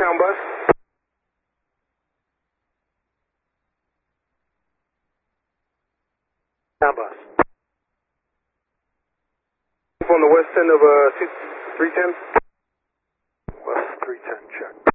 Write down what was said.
Sound bus. Sound bus. On the west end of 310. West 310, check.